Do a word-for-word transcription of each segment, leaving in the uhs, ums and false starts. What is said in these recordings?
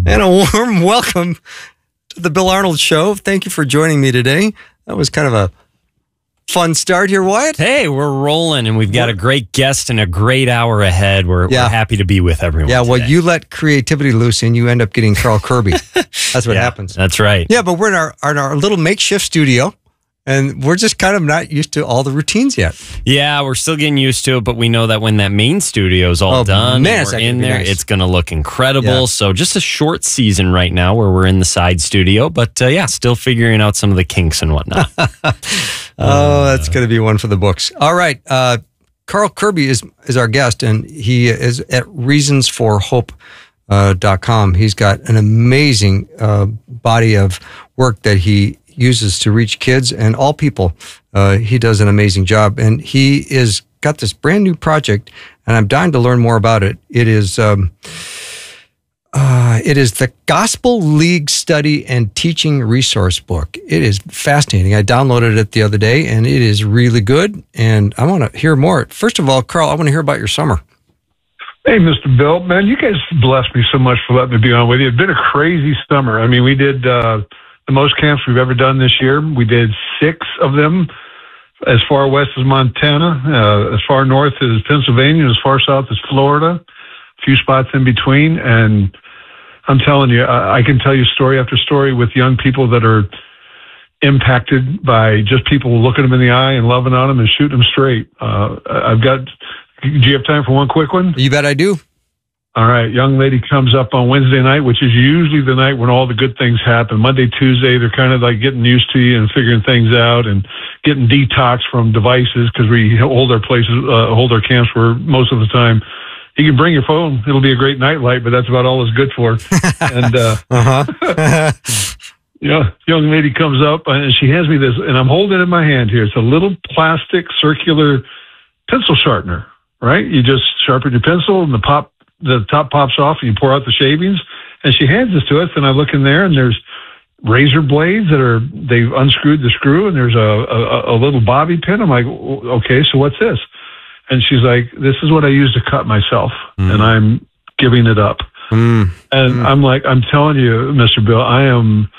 And a warm welcome to the Bill Arnold Show. Thank you for joining me today. That was kind of a fun start here, Wyatt. Hey, we're rolling, and we've got a great guest and a great hour ahead. We're, yeah. we're happy to be with everyone. Yeah, well, today. you let creativity loose, and you end up getting Carl Kirby. That's what yeah, happens. That's right. Yeah, but we're in our, in our little makeshift studio, and we're just kind of not used to all the routines yet. Yeah, we're still getting used to it, but we know that when that main studio is all oh, done man, and we're in there, nice. It's going to look incredible. Yeah. So just a short season right now where we're in the side studio, but uh, yeah, still figuring out some of the kinks and whatnot. Oh, that's going to be one for the books. All right. Uh, Carl Kirby is, is our guest, and he is at reasons for hope dot com. He's got an amazing uh, body of work that he uses to reach kids and all people. Uh, he does an amazing job, and he is got this brand new project, and I'm dying to learn more about it. It is um, uh, it is the Gospel League Study and Teaching Resource Book. It is fascinating. I downloaded it the other day, and it is really good, and I want to hear more. First of all, Carl, I want to hear about your summer. Hey, Mister Bill, man, you guys blessed me so much for letting me be on with you. It's been a crazy summer. I mean, we did uh, the most camps we've ever done this year. We did six of them as far west as Montana, uh, as far north as Pennsylvania, as far south as Florida, a few spots in between. And I'm telling you, I, I can tell you story after story with young people that are impacted by just people looking them in the eye and loving on them and shooting them straight. Uh, I've got... Do you have time for one quick one? You bet I do. All right. Young lady comes up on Wednesday night, which is usually the night when all the good things happen. Monday, Tuesday, they're kind of like getting used to you and figuring things out and getting detox from devices because we hold our places, uh, hold our camps where most of the time you can bring your phone. It'll be a great nightlight, but that's about all it's good for. And, uh, uh-huh. You know, young lady comes up and she hands me this, and I'm holding it in my hand here. It's a little plastic circular pencil sharpener. Right? You just sharpen your pencil and the pop, the top pops off and you pour out the shavings. And she hands this to us, and I look in there and there's razor blades that are, they've unscrewed the screw, and there's a, a, a little bobby pin. I'm like, okay, so what's this? And she's like, this is what I use to cut myself, mm. and I'm giving it up. Mm. And mm. I'm like, I'm telling you, Mister Bill, I am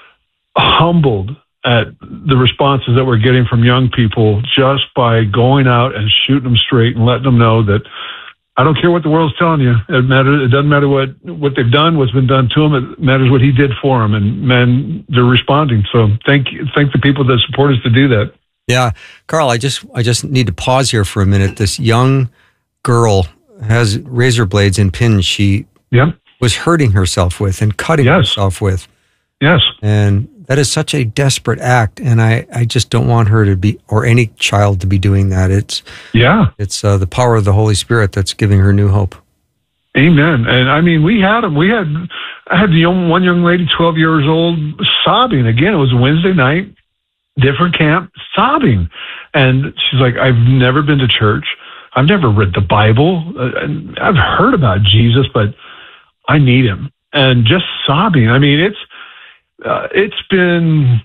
humbled at the responses that we're getting from young people just by going out and shooting them straight and letting them know that I don't care what the world's telling you. It matters. It doesn't matter what, what they've done, what's been done to them. It matters what he did for them. And man, they're responding. So thank you. Thank the people that support us to do that. Yeah. Carl, I just, I just need to pause here for a minute. This young girl has razor blades and pins she yeah. was hurting herself with and cutting yes. herself with. Yes. And that is such a desperate act, and I, I just don't want her to be, or any child to be doing that. It's yeah, it's uh, the power of the Holy Spirit that's giving her new hope. Amen. And I mean, we had them. We had I had the young, one young lady, twelve years old, sobbing. Again, it was a Wednesday night, different camp, sobbing, and she's like, "I've never been to church. I've never read the Bible. Uh, I've heard about Jesus, but I need him." And just sobbing. I mean, it's. Uh, it's been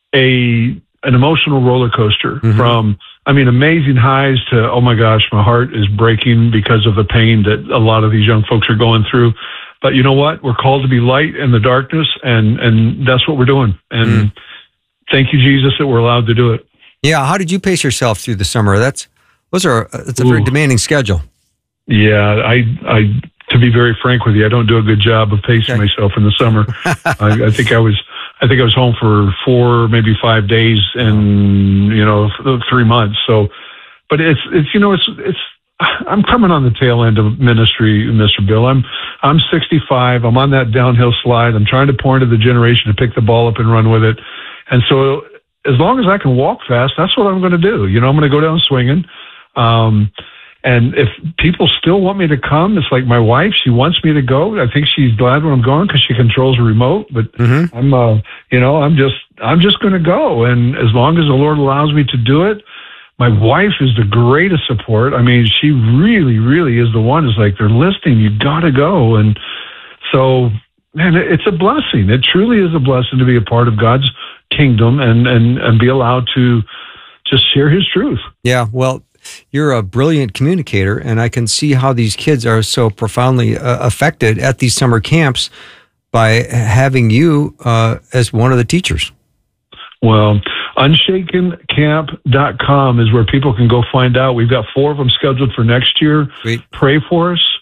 a an emotional roller coaster mm-hmm. from, I mean, amazing highs to, oh my gosh, my heart is breaking because of the pain that a lot of these young folks are going through. But you know what? We're called to be light in the darkness, and, and that's what we're doing. And mm. thank you, Jesus, that we're allowed to do it. Yeah. How did you pace yourself through the summer? That's those are it's a Ooh. very demanding schedule. Yeah, I I. To be very frank with you, I don't do a good job of pacing okay. myself in the summer. I, I think I was, I think I was home for four, maybe five days in, you know, three months. So, but it's, it's, you know, it's, it's, I'm coming on the tail end of ministry, Mister Bill. I'm, I'm sixty-five. I'm on that downhill slide. I'm trying to pour into the generation to pick the ball up and run with it. And so as long as I can walk fast, that's what I'm going to do. You know, I'm going to go down swinging. Um, And if people still want me to come, it's like my wife, she wants me to go. I think she's glad when I'm going because she controls the remote, but mm-hmm. I'm, uh, you know, I'm just, I'm just going to go. And as long as the Lord allows me to do it, my wife is the greatest support. I mean, she really, really is the one. It's like, they're listening. You got to go. And so, man, it's a blessing. It truly is a blessing to be a part of God's kingdom and, and, and be allowed to just share his truth. Yeah. Well, you're a brilliant communicator, and I can see how these kids are so profoundly uh, affected at these summer camps by having you uh, as one of the teachers? Well, unshaken camp dot com is where people can go find out. We've got four of them scheduled for next year. Sweet. Pray for us.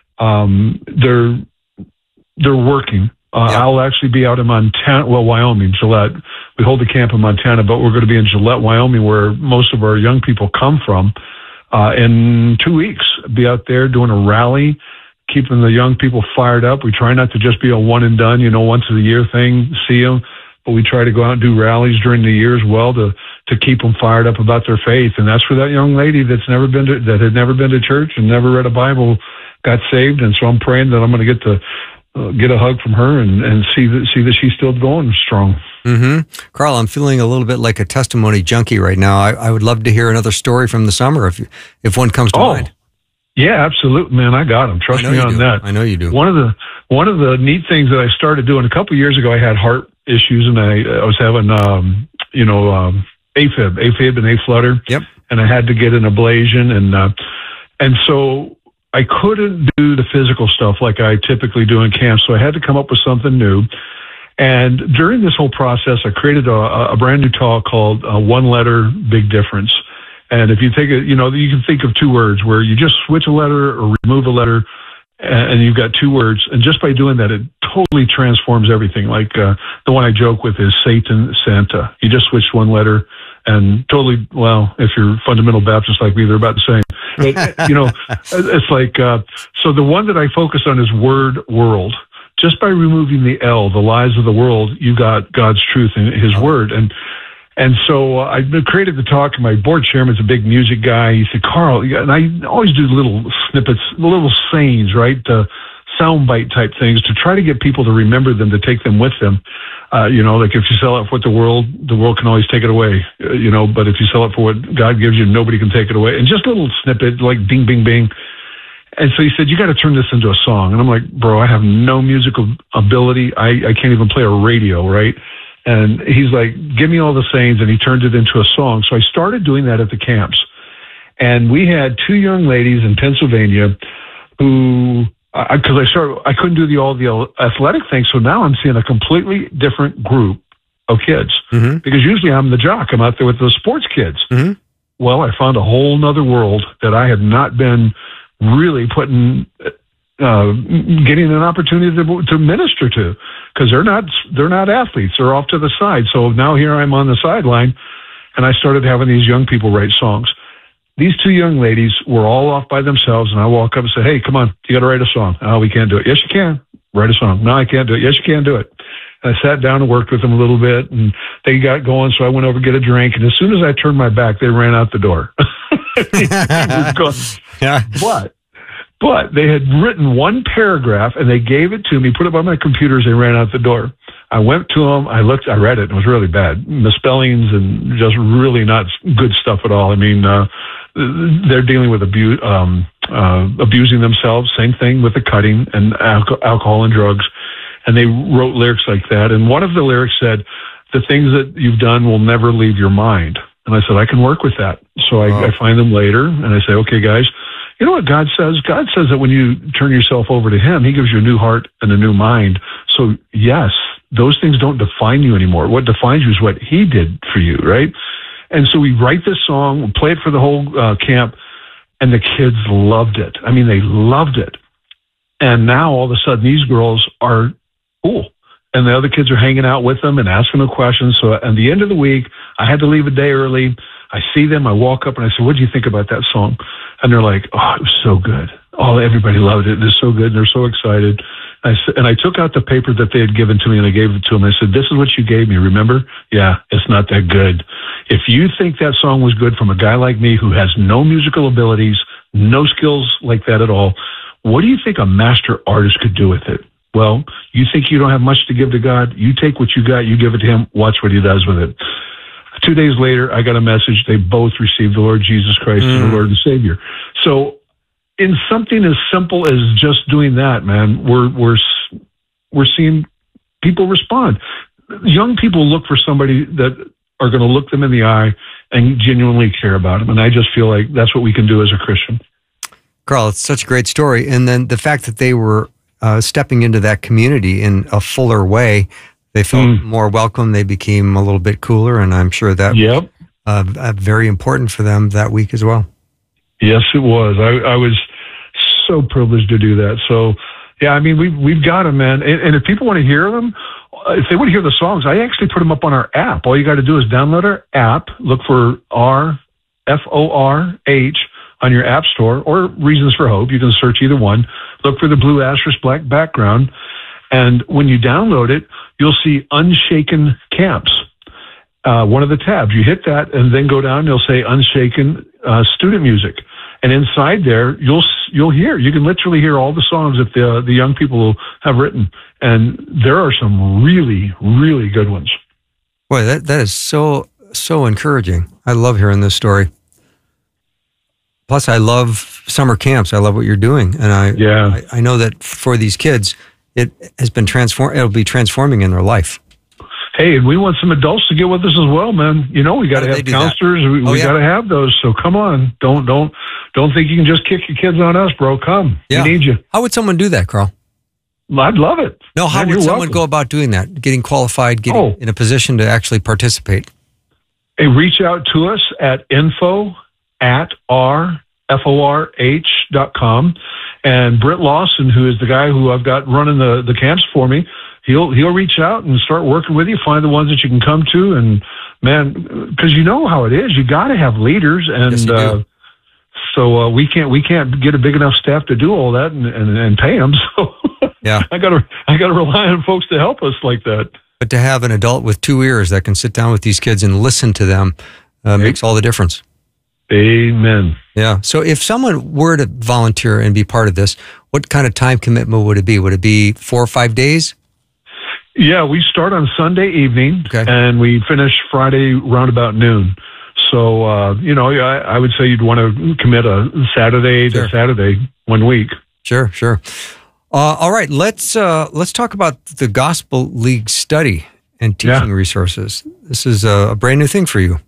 Um, they're they're working. Uh, yeah. I'll actually be out in Montana, well, Wyoming, Gillette. We hold the camp in Montana, but we're going to be in Gillette, Wyoming, where most of our young people come from. Uh, in two weeks, be out there doing a rally, keeping the young people fired up. We try not to just be a one and done, you know, once a year thing, see them, but we try to go out and do rallies during the year as well to, to keep them fired up about their faith. And that's for that young lady that's never been to, that had never been to church and never read a Bible, got saved. And so I'm praying that I'm going to get to uh, get a hug from her and, and see that, see that she's still going strong. Mm-hmm. Carl, I'm feeling a little bit like a testimony junkie right now. I, I would love to hear another story from the summer if if one comes to oh, mind. Yeah, absolutely, man. I got them. Trust me on do. that. I know you do. One of the one of the neat things that I started doing a couple of years ago, I had heart issues and I, I was having um, you know um, AFib, AFib and aflutter. Yep. And I had to get an ablation and uh, and so I couldn't do the physical stuff like I typically do in camp. So I had to come up with something new. And during this whole process, I created a, a brand new talk called uh, One Letter, Big Difference. And if you take it, you know, you can think of two words where you just switch a letter or remove a letter and you've got two words. And just by doing that, it totally transforms everything. Like uh, the one I joke with is Satan, Santa. You just switch one letter and totally, well, if you're fundamental Baptist like me, they're about the same. But, you know, it's like, uh, so the one that I focus on is word, world. Just by removing the L, the lies of the world, you got God's truth in His word. And and so uh, I created the talk, and my board chairman's a big music guy. He said, Carl, and I always do little snippets, little sayings, right? Uh, soundbite type things to try to get people to remember them, to take them with them. Uh, you know, like if you sell it for the world, the world can always take it away, uh, you know, but if you sell it for what God gives you, nobody can take it away. And just little snippet, like ding, bing, bing. And so he said, you got to turn this into a song. And I'm like, bro, I have no musical ability. I, I can't even play a radio, right? And he's like, give me all the sayings. And he turned it into a song. So I started doing that at the camps. And we had two young ladies in Pennsylvania who, because I, I started, I couldn't do the all the athletic thing. So now I'm seeing a completely different group of kids. Mm-hmm. Because usually I'm the jock. I'm out there with the sports kids. Mm-hmm. Well, I found a whole nother world that I had not been really putting, uh, getting an opportunity to, to minister to, because they're not, they're not athletes. They're off to the side. So now here I'm on the sideline, and I started having these young people write songs. These two young ladies were all off by themselves, and I walk up and say, hey, come on, you got to write a song. Oh, we can't do it. Yes, you can. Write a song. No, I can't do it. Yes, you can do it. And I sat down and worked with them a little bit, and they got going, so I went over to get a drink, and as soon as I turned my back, they ran out the door. Yeah. But, but they had written one paragraph and they gave it to me, put it on my computer as they ran out the door. I went to them, I looked, I read it, and it was really bad. Misspellings and just really not good stuff at all. I mean, uh, they're dealing with abuse, um, uh, abusing themselves, same thing with the cutting and alco- alcohol and drugs. And they wrote lyrics like that. And one of the lyrics said, the things that you've done will never leave your mind. And I said, I can work with that. So I, wow. I find them later and I say, okay, guys, you know what God says? God says that when you turn yourself over to Him, He gives you a new heart and a new mind. So yes, those things don't define you anymore. What defines you is what He did for you, right? And so we write this song, we play it for the whole uh, camp, and the kids loved it. I mean, they loved it. And now all of a sudden these girls are cool. And the other kids are hanging out with them and asking them questions. So at the end of the week, I had to leave a day early. I see them. I walk up and I say, what do you think about that song? And they're like, oh, it was so good. Oh, everybody loved it. It's so good. And they're so excited. I said, and I took out the paper that they had given to me and I gave it to them. I said, this is what you gave me. Remember? Yeah, it's not that good. If you think that song was good from a guy like me who has no musical abilities, no skills like that at all, what do you think a master artist could do with it? Well, you think you don't have much to give to God? You take what you got, you give it to Him, watch what He does with it. Two days later, I got a message. They both received the Lord Jesus Christ mm. as the Lord and Savior. So in something as simple as just doing that, man, we're, we're, we're seeing people respond. Young people look for somebody that are going to look them in the eye and genuinely care about them. And I just feel like that's what we can do as a Christian. Carl, it's such a great story. And then the fact that they were uh, stepping into that community in a fuller way. They felt mm. more welcome. They became a little bit cooler, and I'm sure that yep. was uh, uh, very important for them that week as well. Yes, it was. I, I was so privileged to do that. So, yeah, I mean, we've, we've got them, man. And, and if people want to hear them, if they want to hear the songs, I actually put them up on our app. All you got to do is download our app, look for R, F O R H on your app store, or Reasons for Hope. You can search either one. Look for the blue asterisk black background. And when you download it, you'll see Unshaken Camps. Uh, one of the tabs. You hit that and then go down, you'll say Unshaken uh, Student Music. And inside there, you'll you'll hear, you can literally hear all the songs that the, the young people have written. And there are some really, really good ones. Boy, that, that is so, so encouraging. I love hearing this story. Plus, I love summer camps. I love what you're doing. And I, yeah. I, I know that for these kids, it has been transform. It'll be transforming in their life. Hey, and we want some adults to get with us as well, man. You know, we got to have counselors. That? We, oh, we yeah. got to have those. So come on, don't don't don't think you can just kick your kids on us, bro. Come, yeah. we need you. How would someone do that, Carl? I'd love it. No, how man, would someone welcome. go about doing that? Getting qualified, getting oh. in a position to actually participate. Hey, reach out to us at info at r f o r h dot com, and Britt Lawson, who is the guy who I've got running the the camps for me. He'll he'll reach out and start working with you, find the ones that you can come to, and man, because you know how it is, you got to have leaders, and yes, uh, so uh, we can't we can't get a big enough staff to do all that and, and, and pay them. So yeah, I gotta I gotta rely on folks to help us like that. But to have an adult with two ears that can sit down with these kids and listen to them uh, right. makes all the difference. Amen. Yeah. So if someone were to volunteer and be part of this, what kind of time commitment would it be? Would it be four or five days? Yeah, we start on Sunday evening, okay. and we finish Friday round about noon. So, uh, you know, I, I would say you'd want to commit a Saturday sure. to Saturday one week. Sure, sure. Uh, all right, let's uh, let's talk about the Gospel League study and teaching yeah. resources. This is a, a brand new thing for you.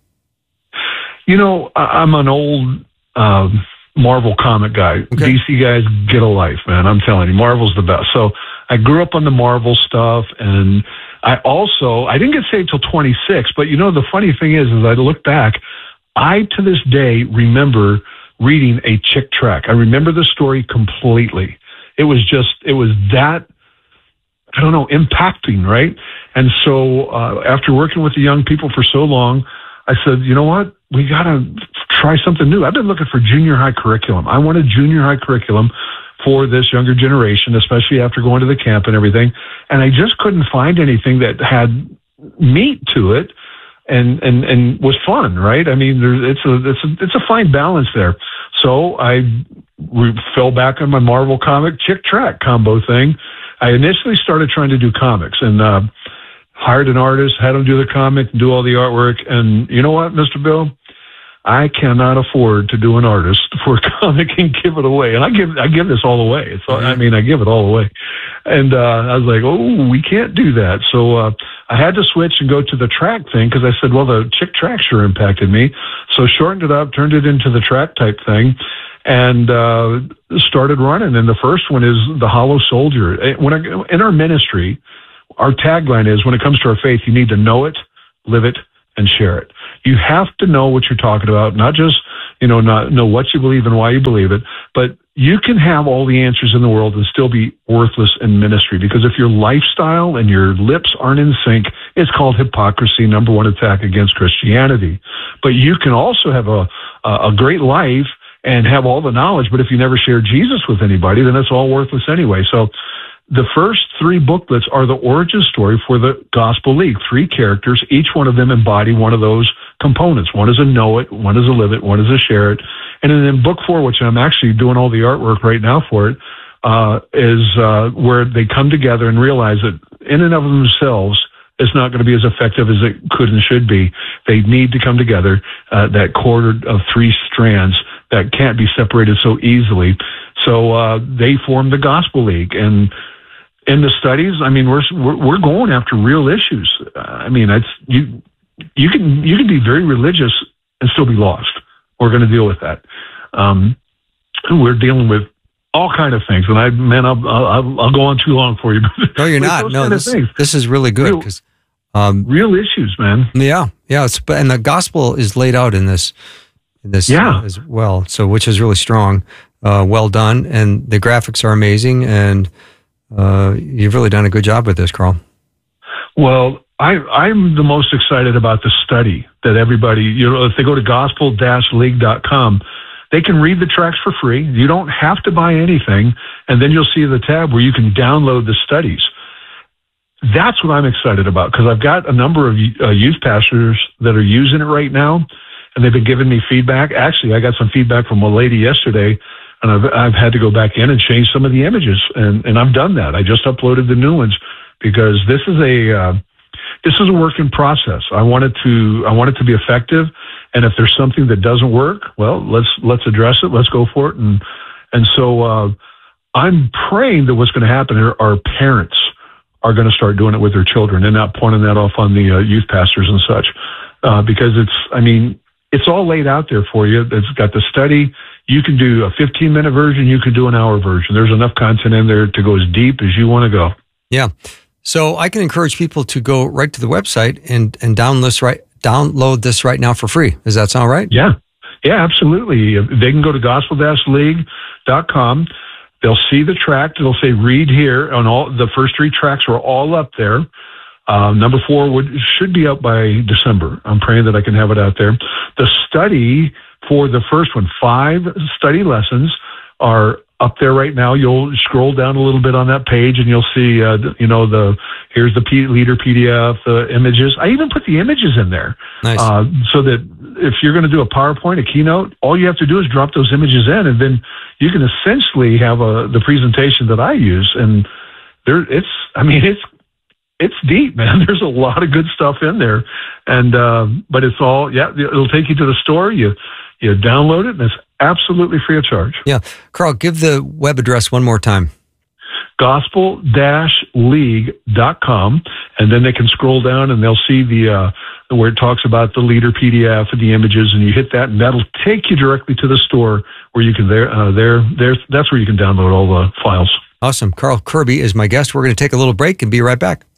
You know, I'm an old uh, Marvel comic guy. Okay. D C guys, get a life, man. I'm telling you, Marvel's the best. So I grew up on the Marvel stuff, and I also, I didn't get saved till twenty-six, but you know, the funny thing is, as I look back, I, to this day, remember reading a Chick tract. I remember the story completely. It was just, it was that, I don't know, impacting, right? And so uh, after working with the young people for so long, I said, you know what? We got to try something new. I've been looking for junior high curriculum. I want a junior high curriculum for this younger generation, especially after going to the camp and everything. And I just couldn't find anything that had meat to it and, and, and was fun, right? I mean, there's, it's a, it's a, it's a fine balance there. So I re- fell back on my Marvel comic Chick tract combo thing. I initially started trying to do comics and, uh, hired an artist, had him do the comic, do all the artwork. And you know what, Mister Bill? I cannot afford to do an artist for a comic and give it away. And I give I give this all away. It's all, I mean, I give it all away. And uh, I was like, oh, we can't do that. So uh, I had to switch and go to the track thing because I said, well, the Chick tract sure impacted me. So shortened it up, turned it into the track type thing, and uh, started running. And the first one is the Hollow Soldier. When I, in our ministry, our tagline is, when it comes to our faith, you need to know it, live it, and share it. You have to know what you're talking about, not just, you know, not know what you believe and why you believe it, but you can have all the answers in the world and still be worthless in ministry, because if your lifestyle and your lips aren't in sync, it's called hypocrisy, number one attack against Christianity. But you can also have a, a great life and have all the knowledge, but if you never share Jesus with anybody, then it's all worthless anyway. So the first three booklets are the origin story for the Gospel League. Three characters, each one of them embody one of those components. One is a know it, one is a live it, one is a share it. And then in book four, which I'm actually doing all the artwork right now for it, uh, is uh, where they come together and realize that in and of themselves, it's not going to be as effective as it could and should be. They need to come together, uh, that cord of three strands that can't be separated so easily. So uh, they form the Gospel League. And in the studies, I mean, we're we're, we're going after real issues. Uh, I mean, it's you you can you can be very religious and still be lost. We're going to deal with that. Um, we're dealing with all kind of things. And I, man, I'll, I'll, I'll go on too long for you. No, you're not. No, this, this is really good because um, real issues, man. Yeah, yeah. It's, and the gospel is laid out in this, in this yeah. uh, as well. So, which is really strong. Uh, well done, and the graphics are amazing, and uh, you've really done a good job with this, Carl. Well, I, I'm the most excited about the study that everybody, you know, if they go to gospel dash league dot com, they can read the tracks for free. You don't have to buy anything, and then you'll see the tab where you can download the studies. That's what I'm excited about, because I've got a number of uh, youth pastors that are using it right now, and they've been giving me feedback. Actually, I got some feedback from a lady yesterday, and I've, I've had to go back in and change some of the images, and, and I've done that. I just uploaded the new ones because this is a uh, this is a work in process. I want it to I want it to be effective, and if there's something that doesn't work, well, let's let's address it. Let's go for it, and and so uh, I'm praying that what's going to happen are our parents are going to start doing it with their children and not pointing that off on the uh, youth pastors and such, uh, because it's I mean. It's all laid out there for you. It's got the study. You can do a fifteen minute version. You can do an hour version. There's enough content in there to go as deep as you want to go. Yeah. So I can encourage people to go right to the website and, and download this right, download this right now for free. Does that sound right? Yeah. Yeah, absolutely. They can go to gospel dash league dot com. They'll see the track. It'll say read here. On all the first three tracks are all up there. Uh, number four would should be up by December. I'm praying that I can have it out there. The study for the first one, five study lessons, are up there right now. You'll scroll down a little bit on that page, and you'll see, uh, you know, the here's the P- leader P D F, the images. I even put the images in there, nice. uh, so that if you're going to do a PowerPoint, a keynote, all you have to do is drop those images in, and then you can essentially have a the presentation that I use. And there, it's, I mean, it's. It's deep, man. There's a lot of good stuff in there, and uh, but it's all yeah. It'll take you to the store. You you download it, and it's absolutely free of charge. Yeah, Carl, give the web address one more time. gospel dash league dot com, and then they can scroll down and they'll see the uh, where it talks about the leader P D F and the images, and you hit that, and that'll take you directly to the store where you can there uh, there there. That's where you can download all the files. Awesome. Carl Kirby is my guest. We're going to take a little break and be right back.